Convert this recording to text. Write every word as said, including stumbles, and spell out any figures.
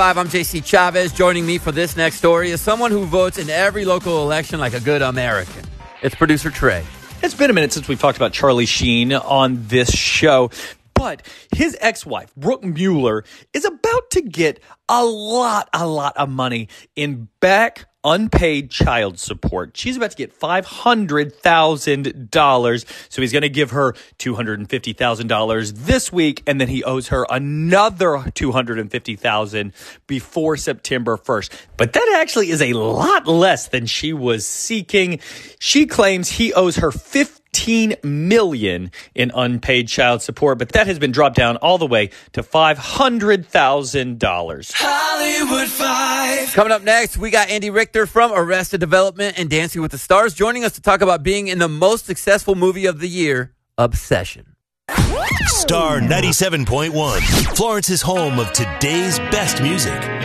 I'm J C Chavez. Joining me for this next story is someone who votes in every local election like a good American. It's producer Trey. It's been a minute since we've talked about Charlie Sheen on this show, but his ex-wife, Brooke Mueller, is about to get a lot, a lot of money in back unpaid child support. She's about to get five hundred thousand dollars. So he's going to give her two hundred fifty thousand dollars this week, and then he owes her another two hundred fifty thousand dollars before September first. But that actually is a lot less than she was seeking. She claims he owes her fifteen million dollars in unpaid child support, but that has been dropped down all the way to five hundred thousand dollars. Hollywood Five. Coming up next, we got Andy Richter from Arrested Development and Dancing with the Stars joining us to talk about being in the most successful movie of the year, Obsession. Star ninety-seven point one, Florence's home of today's best music.